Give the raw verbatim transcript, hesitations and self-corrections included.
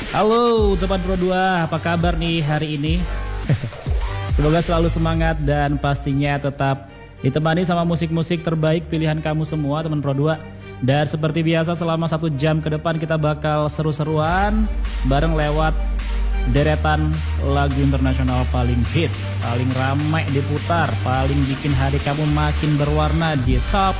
Halo teman Pro dua, apa kabar nih hari ini? Semoga selalu semangat dan pastinya tetap ditemani sama musik-musik terbaik pilihan kamu semua teman Pro dua. Dan seperti biasa selama satu jam ke depan kita bakal seru-seruan bareng lewat deretan lagu internasional paling hits, paling ramai diputar, paling bikin hari kamu makin berwarna di Top